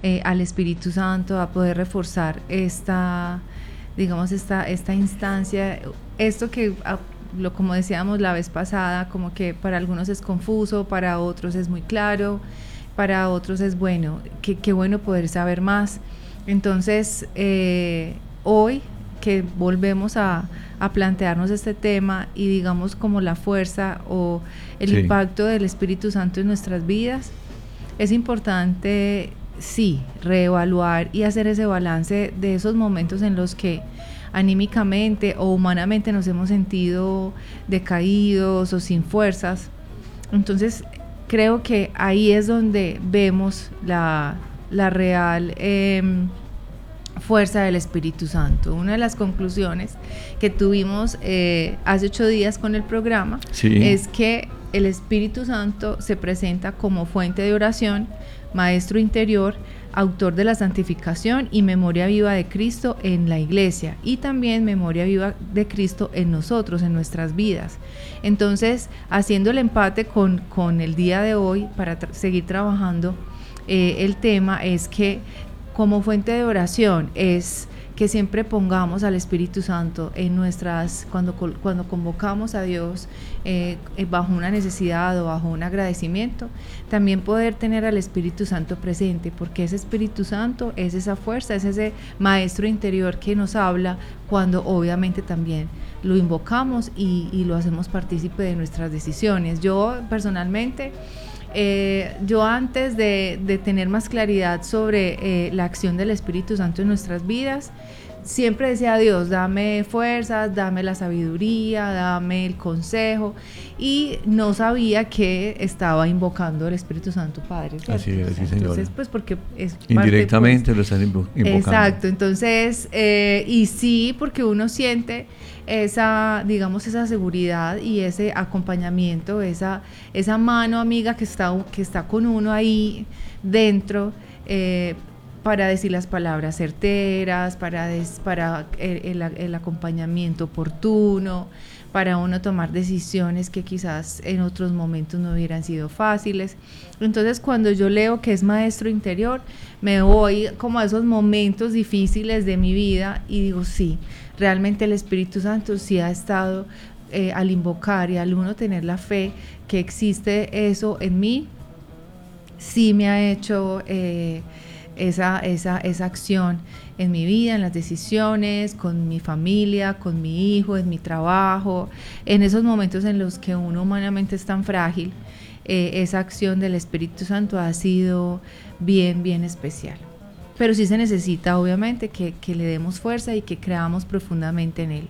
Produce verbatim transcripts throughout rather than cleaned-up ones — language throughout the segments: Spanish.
eh, al Espíritu Santo, a poder reforzar esta, digamos, esta, esta instancia, esto que, a, lo, como decíamos la vez pasada, como que para algunos es confuso, para otros es muy claro, para otros es bueno, qué que bueno poder saber más. Entonces, eh, hoy que volvemos a, a plantearnos este tema y digamos como la fuerza o el sí. impacto del Espíritu Santo en nuestras vidas, es importante, sí, reevaluar y hacer ese balance de esos momentos en los que anímicamente o humanamente nos hemos sentido decaídos o sin fuerzas. Entonces, creo que ahí es donde vemos la, la real eh, fuerza del Espíritu Santo. Una de las conclusiones que tuvimos eh, hace ocho días con el programa sí. es que el Espíritu Santo se presenta como fuente de oración, maestro interior, autor de la santificación y memoria viva de Cristo en la iglesia, y también memoria viva de Cristo en nosotros, en nuestras vidas. Entonces, haciendo el empate con, con el día de hoy para tra- seguir trabajando eh, el tema, es que como fuente de oración es que siempre pongamos al Espíritu Santo en nuestras, cuando, cuando convocamos a Dios eh, bajo una necesidad o bajo un agradecimiento, también poder tener al Espíritu Santo presente, porque ese Espíritu Santo es esa fuerza, es ese maestro interior que nos habla cuando obviamente también lo invocamos y, y lo hacemos partícipe de nuestras decisiones. Yo personalmente, Eh, yo antes de, de tener más claridad sobre eh, la acción del Espíritu Santo en nuestras vidas, siempre decía a Dios, dame fuerzas, dame la sabiduría, dame el consejo, y no sabía que estaba invocando el Espíritu Santo Padre, ¿cierto? Así es, sí, señora. Entonces, pues porque es indirectamente parte, pues, lo están invocando. Exacto, entonces, eh, y sí, porque uno siente esa, digamos, esa seguridad y ese acompañamiento, esa, esa mano amiga que está, que está con uno ahí dentro, eh, para decir las palabras certeras, para, des, para el, el, el acompañamiento oportuno, para uno tomar decisiones que quizás en otros momentos no hubieran sido fáciles. Entonces, cuando yo leo que es maestro interior, me voy como a esos momentos difíciles de mi vida y digo, sí, realmente el Espíritu Santo sí ha estado eh, al invocar y al uno tener la fe que existe eso en mí, sí me ha hecho eh, esa, esa, esa acción en mi vida, en las decisiones, con mi familia, con mi hijo, en mi trabajo, en esos momentos en los que uno humanamente es tan frágil, eh, esa acción del Espíritu Santo ha sido bien, bien especial. Pero sí se necesita, obviamente, que, que le demos fuerza y que creamos profundamente en él.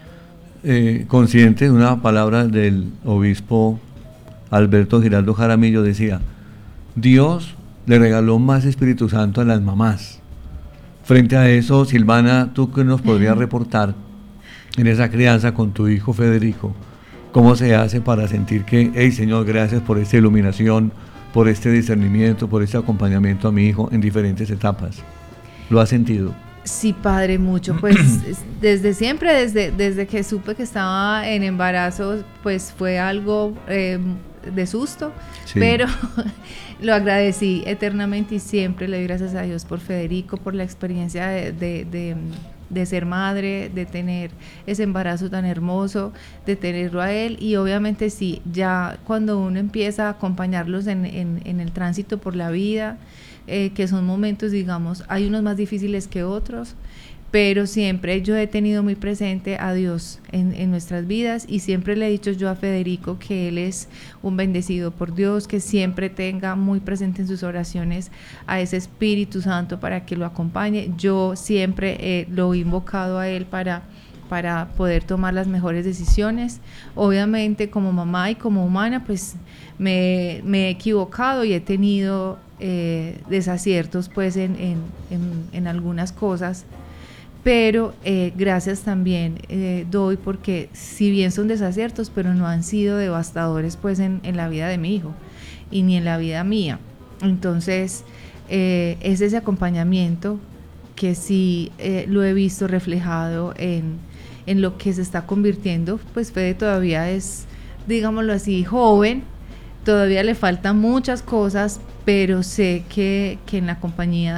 Eh, consciente de una palabra del obispo Alberto Giraldo Jaramillo, decía, Dios le regaló más Espíritu Santo a las mamás. Frente a eso, Silvana, ¿tú qué nos podrías reportar en esa crianza con tu hijo Federico? ¿Cómo se hace para sentir que, hey Señor, gracias por esta iluminación, por este discernimiento, por este acompañamiento a mi hijo en diferentes etapas? ¿Lo has sentido? Sí, padre, mucho. Pues desde siempre, desde, desde que supe que estaba en embarazo, pues fue algo eh, de susto, sí. Pero lo agradecí eternamente y siempre le doy gracias a Dios por Federico, por la experiencia de, de, de, de ser madre, de tener ese embarazo tan hermoso, de tenerlo a él. Y obviamente sí, ya cuando uno empieza a acompañarlos en, en, en el tránsito por la vida, eh, que son momentos, digamos, hay unos más difíciles que otros, pero siempre yo he tenido muy presente a Dios en, en nuestras vidas, y siempre le he dicho yo a Federico que él es un bendecido por Dios, que siempre tenga muy presente en sus oraciones a ese Espíritu Santo para que lo acompañe. Yo siempre eh, lo he invocado a él para, para poder tomar las mejores decisiones. Obviamente como mamá y como humana pues me, me he equivocado y he tenido eh, desaciertos pues en, en, en, en algunas cosas, pero eh, gracias también eh, doy porque si bien son desaciertos, pero no han sido devastadores pues en, en la vida de mi hijo y ni en la vida mía. Entonces eh, es ese acompañamiento que sí eh, lo he visto reflejado en, en lo que se está convirtiendo. Pues Fede todavía es, digámoslo así, joven, todavía le faltan muchas cosas, pero sé que, que en la compañía